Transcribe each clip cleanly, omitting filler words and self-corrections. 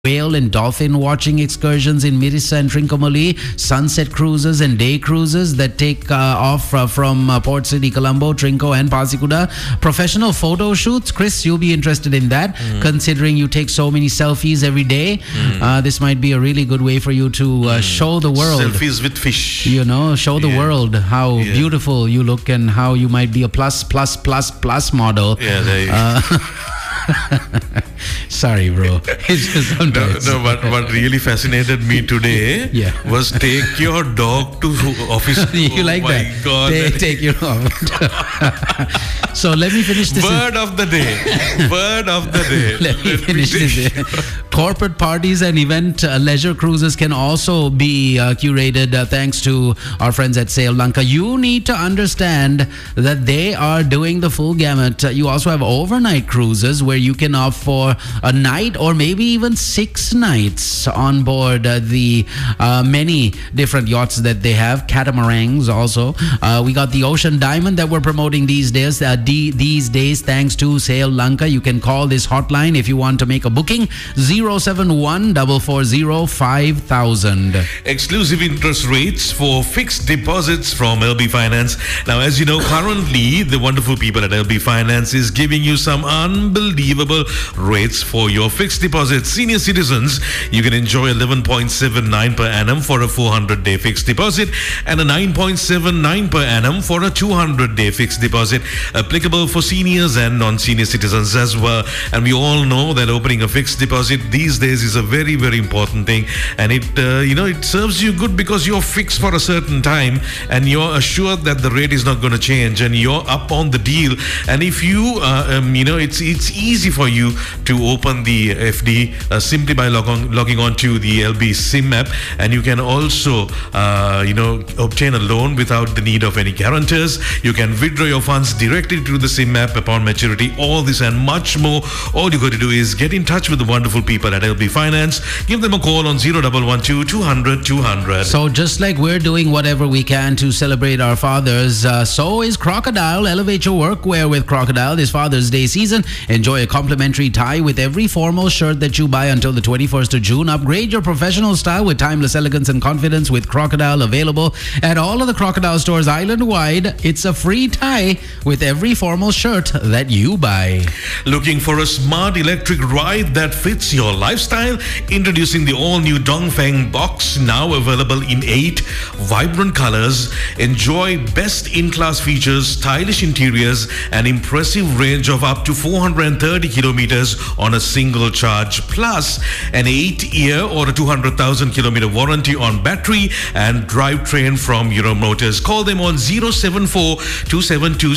whale and dolphin watching excursions in Mirissa and Trincomalee, sunset cruises and day cruises that take off from Port City, Colombo, Trinco and Pasikuda. Professional photo shoots. Chris, you'll be interested in that, considering you take so many selfies every day. This might be a really good way for you to show the world. Selfies with fish. You know, show the world how beautiful you look and how you might be a plus model. Yeah, there you go. Sorry, bro. It's just sometimes. No, what really fascinated me today was take your dog to office. You like that? My God. Take your dog. So let me finish this. Word of the day. Word of the day. Let me finish this. Corporate parties and event leisure cruises can also be curated thanks to our friends at Sail Lanka. You need to understand that they are doing the full gamut. You also have overnight cruises where you can opt for a night or maybe even 6 nights on board the many different yachts that they have. Catamarans also. We got the Ocean Diamond that we're promoting these days. Thanks to Sail Lanka. You can call this hotline if you want to make a booking. 071 440 5000. Exclusive interest rates for fixed deposits from LB Finance. Now, as you know, currently the wonderful people at LB Finance is giving you some unbelievable rates for your fixed deposits. Senior citizens, you can enjoy 11.79 per annum for a 400-day fixed deposit and a 9.79 per annum for a 200-day fixed deposit, applicable for seniors and non-senior citizens as well. And we all know that opening a fixed deposit these days is a very, very important thing, and it it serves you good because you're fixed for a certain time and you're assured that the rate is not going to change and you're up on the deal. And if you it's easy for you to open the FD simply by logging on to the LB SIM app, and you can also obtain a loan without the need of any guarantors. You can withdraw your funds directly through the SIM app upon maturity. All this and much more. All you got to do is get in touch with the wonderful people at LB Finance. Give them a call on 0112 200 200. So just like we're doing whatever we can to celebrate our fathers, so is Crocodile. Elevate your workwear with Crocodile this Father's Day season. Enjoy a complimentary tie with every formal shirt that you buy until the 21st of June. Upgrade your professional style with timeless elegance and confidence with Crocodile, available at all of the Crocodile stores island-wide. It's a free tie with every formal shirt that you buy. Looking for a smart electric ride that fits your lifestyle? Introducing the all-new Dongfeng Box, now available in 8 vibrant colors. Enjoy best in-class features, stylish interiors, and impressive range of up to 430 kilometers on a single charge, plus an 8-year or a 200,000 kilometer warranty on battery and drivetrain from Euro Motors. Call them on 074 272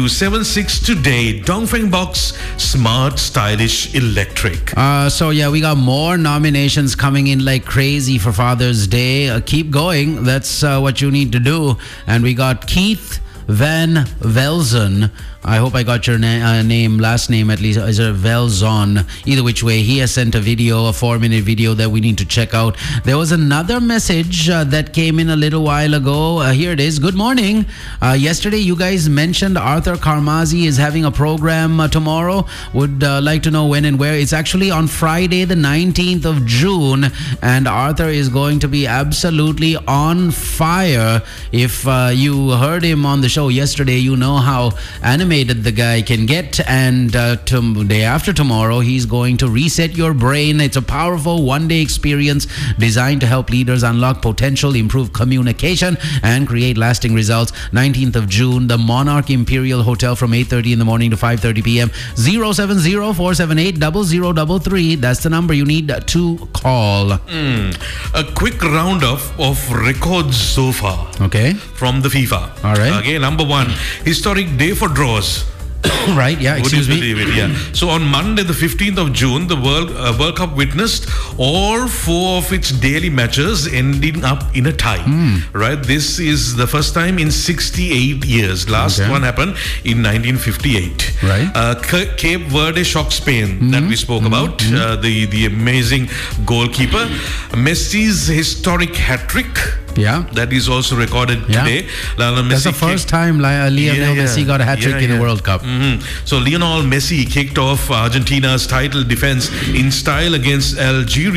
7276 today. Dongfeng Box, smart, stylish, electric. We got more nominations coming in like crazy for Father's Day. Keep going. That's what you need to do. And we got Keith Van Velzen. I hope I got your last name at least. Is it Velzon? Either which way, he has sent a video, a 4-minute video that we need to check out. There was another message that came in a little while ago. Here it is. Good morning. Yesterday, you guys mentioned Arthur Karmazi is having a program tomorrow. Would like to know when and where. It's actually on Friday, the 19th of June. And Arthur is going to be absolutely on fire. If you heard him on the show yesterday, you know how animated the guy can get, and day after tomorrow he's going to reset your brain. It's a powerful one-day experience designed to help leaders unlock potential, improve communication, and create lasting results. 19th of June, the Monarch Imperial Hotel from 8:30 in the morning to 5:30 p.m. 070-478-0033. That's the number you need to call. A quick roundup of records so far. Okay. From the FIFA. All right. Okay, number 1, historic day for draws. Right, yeah, excuse me. Believe it? Yeah. So on Monday, the 15th of June, the World Cup witnessed all 4 of its daily matches ending up in a tie. Right? This is the first time in 68 years. Last one happened in 1958. Right. Cape Verde shocked Spain that we spoke about. The amazing goalkeeper. Messi's historic hat-trick Yeah. That is also recorded Yeah. today. Lionel That's Messi the first time Lionel Messi got a hat-trick in the World Cup. So Lionel Messi kicked off Argentina's title defense in style against Algeria.